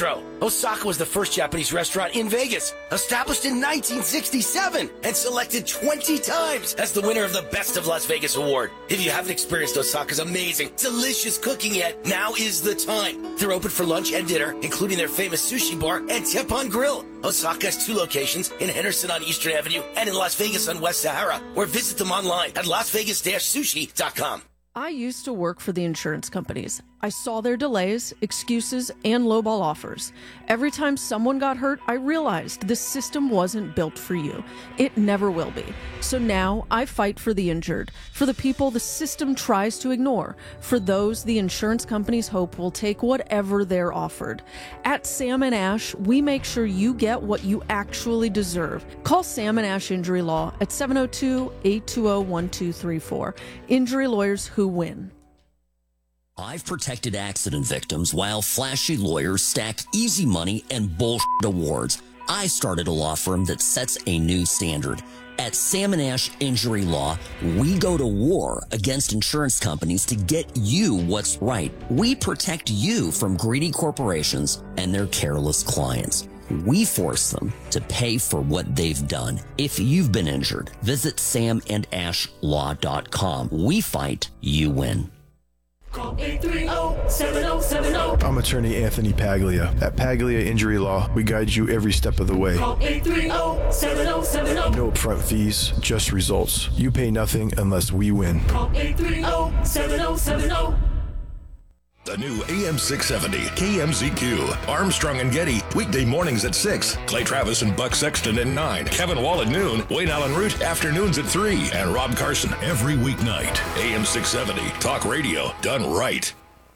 Osaka was the first Japanese restaurant in Vegas, established in 1967 and selected 20 times as the winner of the Best of Las Vegas award. If you haven't experienced Osaka's amazing, delicious cooking yet, now is the time. They're open for lunch and dinner, including their famous sushi bar and Teppan Grill. Osaka has 2 locations, in Henderson on Eastern Avenue and in Las Vegas on West Sahara, or visit them online at lasvegas-sushi.com. I used to work for the insurance companies. I saw their delays, excuses, and lowball offers. Every time someone got hurt, I realized the system wasn't built for you. It never will be. So now I fight for the injured, for the people the system tries to ignore, for those the insurance companies hope will take whatever they're offered. At Sam & Ash, we make sure you get what you actually deserve. Call Sam & Ash Injury Law at 702-820-1234. Injury lawyers who win. I've protected accident victims while flashy lawyers stack easy money and bullshit awards. I started a law firm that sets a new standard. At Sam & Ash Injury Law, we go to war against insurance companies to get you what's right. We protect you from greedy corporations and their careless clients. We force them to pay for what they've done. If you've been injured, visit samandashlaw.com. We fight, you win. Call 830-7070. I'm attorney Anthony Paglia. At Paglia Injury Law, we guide you every step of the way. Call 830-7070. No upfront fees, just results. You pay nothing unless we win. Call 830-7070. The new AM 670 KMZQ. Armstrong and Getty, weekday mornings at 6. Clay Travis and Buck Sexton at 9. Kevin Wall at noon. Wayne Allen Root, afternoons at 3. And Rob Carson every weeknight. AM 670, talk radio done right.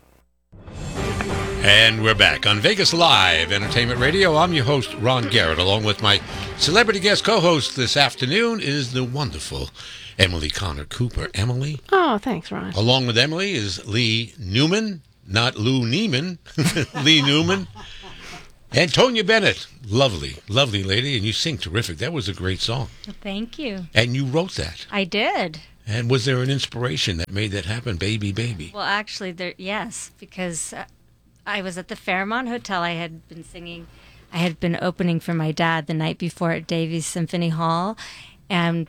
And we're back on Vegas Live Entertainment Radio. I'm your host, Ron Garrett. Along with my celebrity guest co-host this afternoon is the wonderful Emily Connor Cooper. Emily? Oh, thanks, Ron. Along with Emily is Lee Newman. Not Lou Neiman, Lee Newman. Antonia Bennett, lovely, lovely lady, and you sing terrific. That was a great song. Thank you. And you wrote that. I did. And was there an inspiration that made that happen, Baby, Baby? Well, actually, yes, because I was at the Fairmont Hotel. I had been opening for my dad the night before at Davies Symphony Hall, and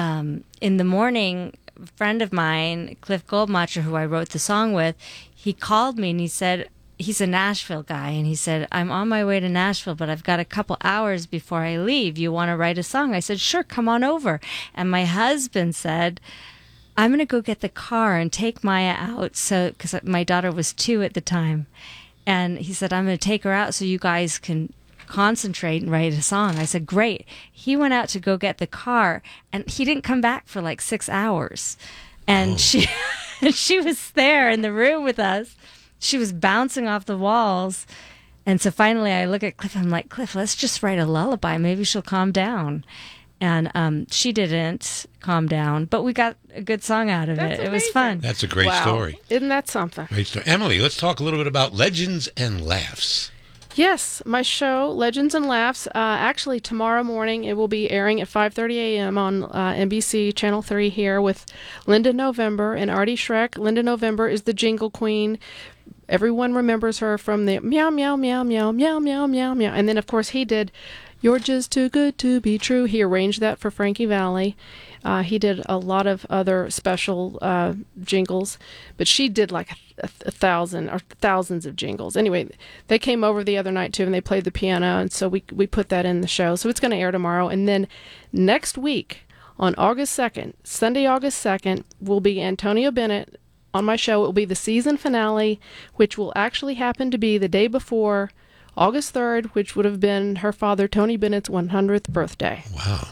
in the morning, a friend of mine, Cliff Goldmacher, who I wrote the song with, he called me and he said, he's a Nashville guy, and he said, I'm on my way to Nashville, but I've got a couple hours before I leave. You want to write a song? I said, sure, come on over. And my husband said, I'm going to go get the car and take Maya out, because my daughter was 2 at the time. And he said, I'm going to take her out so you guys can concentrate and write a song. I said, great. He went out to go get the car, and he didn't come back for like 6 hours. And she was there in the room with us. She was bouncing off the walls. And so finally I look at Cliff. I'm like, Cliff, let's just write a lullaby. Maybe she'll calm down. And she didn't calm down, but we got a good song out of it. It was fun. That's a great story. Isn't that something? Great story. Emily, let's talk a little bit about Legends and Laughs. Yes, my show, Legends and Laughs, actually tomorrow morning it will be airing at 5:30 a.m. on NBC Channel 3 here with Linda November and Artie Schreck. Linda November is the Jingle Queen. Everyone remembers her from the meow, meow, meow, meow, meow, meow, meow, meow. And then, of course, he did You're Just Too Good to Be True. He arranged that for Frankie Valli. He did a lot of other special jingles, but she did like a thousand or thousands of jingles. Anyway, they came over the other night too, and they played the piano, and so we put that in the show. So it's going to air tomorrow, and then next week on August 2nd, Sunday, August 2nd, will be Antonia Bennett on my show. It will be the season finale, which will actually happen to be the day before August 3rd, which would have been her father Tony Bennett's 100th birthday. Wow.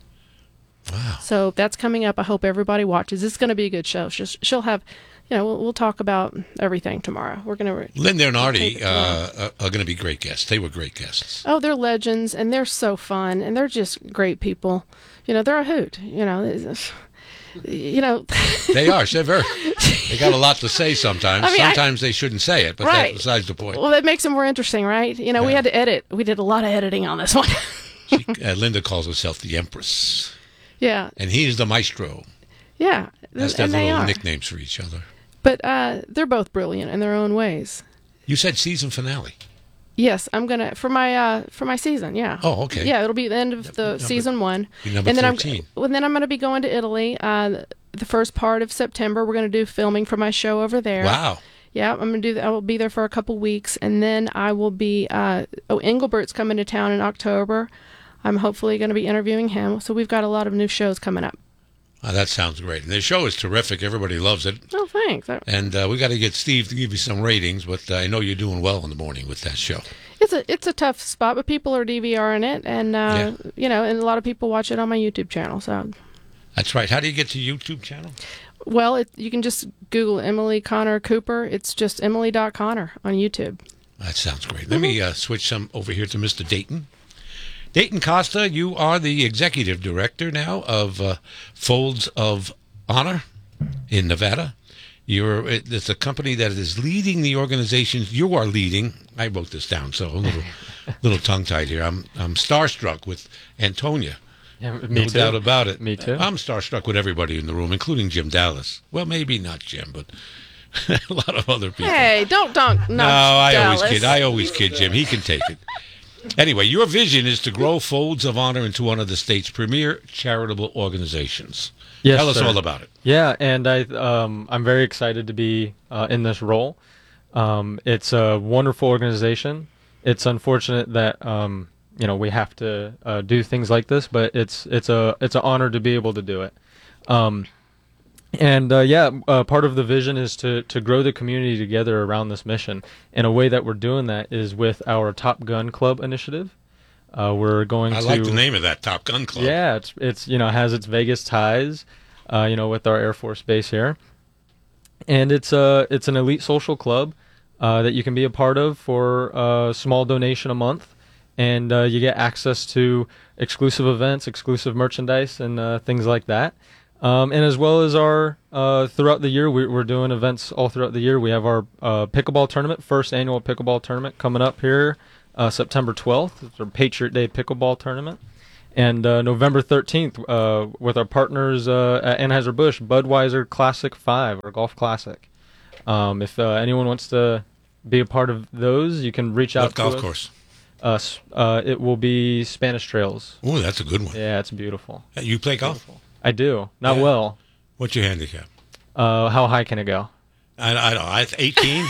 Wow. So that's coming up. I hope everybody watches. It's going to be a good show. She'll have, we'll talk about everything tomorrow. We're going to... Linda and Artie are going to be great guests. They were great guests. Oh, they're legends, and they're so fun, and they're just great people. They're a hoot. They are. They got a lot to say sometimes. Sometimes they shouldn't say it, but that's besides the point. Well, that makes them more interesting, right? We had to edit. We did a lot of editing on this one. Linda calls herself the Empress. Yeah. And he's the maestro. Yeah. That's their little nicknames for each other. But they're both brilliant in their own ways. You said season finale. Yes, I'm gonna for my season. Yeah. Oh, okay. Yeah, it'll be the end of the season 1, Be number and then 13. then I'm gonna be going to Italy. The first part of September, we're gonna do filming for my show over there. Wow. Yeah, I'm gonna do that. I will be there for a couple weeks, and then I will be. Engelbert's coming to town in October. I'm hopefully going to be interviewing him. So we've got a lot of new shows coming up. Oh, that sounds great. And the show is terrific. Everybody loves it. Oh, thanks. And we got to get Steve to give you some ratings, but I know you're doing well in the morning with that show. It's a tough spot, but people are DVRing it, and and a lot of people watch it on my YouTube channel. So that's right. How do you get to YouTube channel? Well, you can just Google Emily Connor Cooper. It's just Emily.Connor on YouTube. That sounds great. Let me switch some over here to Mr. Dayton. Dayton Costa, you are the executive director now of Folds of Honor in Nevada. It's a company that is leading the organizations you are leading. I wrote this down, so a little tongue-tied here. I'm starstruck with Antonia. Yeah, me no too. doubt about it. Me too. I'm starstruck with everybody in the room, including Jim Dallas. Well, maybe not Jim, but a lot of other people. Hey, don't dunk. No, I always kid Jim. He can take it. Anyway, your vision is to grow Folds of Honor into one of the state's premier charitable organizations. Yes, Tell us sir. all about it. Yeah, and I'm very excited to be in this role. It's a wonderful organization. It's unfortunate that we have to do things like this, but it's an honor to be able to do it. Part of the vision is to grow the community together around this mission. And a way that we're doing that is with our Top Gun Club initiative. We're going I like the name of that, Top Gun Club. Yeah, it's has its Vegas ties, with our Air Force Base here. And it's an elite social club that you can be a part of for a small donation a month. And you get access to exclusive events, exclusive merchandise, and things like that. And as well as our throughout the year, we're doing events all throughout the year. We have our pickleball tournament, first annual pickleball tournament coming up here September 12th. It's our Patriot Day pickleball tournament. And November 13th with our partners at Anheuser-Busch, Budweiser Classic 5, or Golf Classic. If anyone wants to be a part of those, you can reach out to us. What golf course? It will be Spanish Trails. Oh, that's a good one. Yeah, it's beautiful. You play golf? Beautiful. I do. Not well. What's your handicap? How high can it go? I don't know. 18?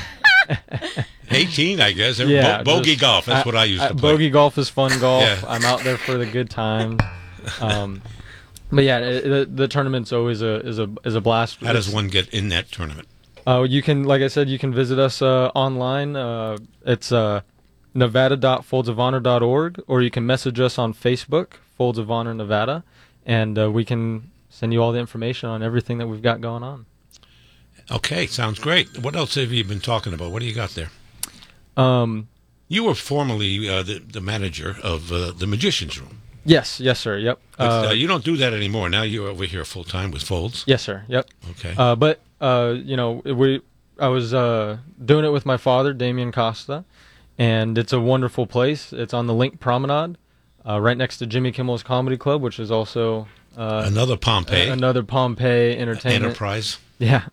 18, I guess. Yeah, bogey golf. That's what I used to play. Bogey golf is fun golf. Yeah. I'm out there for the good time. But yeah, the tournament's always is a blast. How does one get in that tournament? You can, like I said, you can visit us online. It's nevada.foldsofhonor.org, or you can message us on Facebook, Folds of Honor Nevada, and we can send you all the information on everything that we've got going on. Okay, sounds great. What else have you been talking about? What do you got there? You were formerly the manager of the Magician's Room. Yes, sir. Yep. You don't do that anymore. Now you're over here full time with Folds. Yes, sir. Yep. Okay. But I was doing it with my father, Damian Costa, and it's a wonderful place. It's on the Link Promenade, right next to Jimmy Kimmel's Comedy Club, which is also another Pompeii. Another Pompeii entertainment Enterprise. Yeah.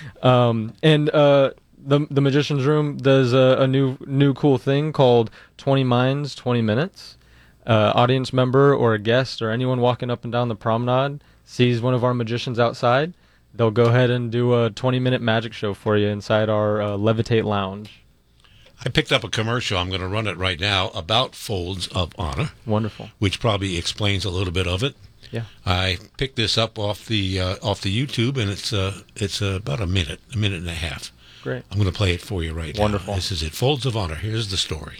The Magician's Room does a new cool thing called 20 Minds, 20 Minutes. Audience member or a guest or anyone walking up and down the promenade sees one of our magicians outside, they'll go ahead and do a 20-minute magic show for you inside our Levitate Lounge. I picked up a commercial. I'm going to run it right now about Folds of Honor. Wonderful. Which probably explains a little bit of it. Yeah. I picked this up off the YouTube, and it's about a minute and a half. Great. I'm going to play it for you right now. Wonderful. This is it. Folds of Honor. Here's the story.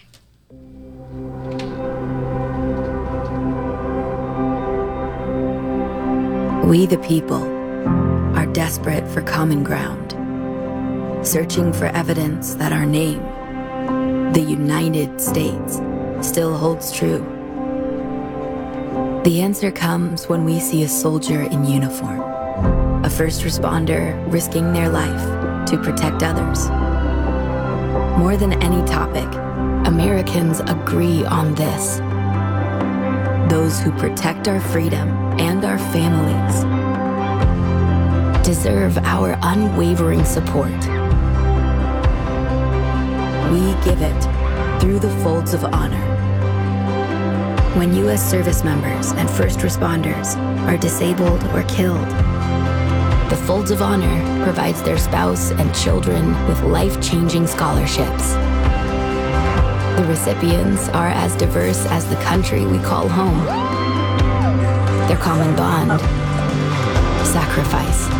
We the people are desperate for common ground, searching for evidence that our name, the United States, still holds true. The answer comes when we see a soldier in uniform, a first responder risking their life to protect others. More than any topic, Americans agree on this. Those who protect our freedom and our families deserve our unwavering support. We give it through the Folds of Honor. When U.S. service members and first responders are disabled or killed, the Folds of Honor provides their spouse and children with life-changing scholarships. The recipients are as diverse as the country we call home. Their common bond, sacrifice.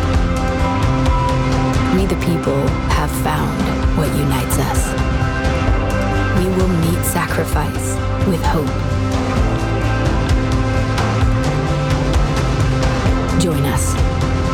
We the people have found what unites us. We will meet sacrifice with hope. Join us.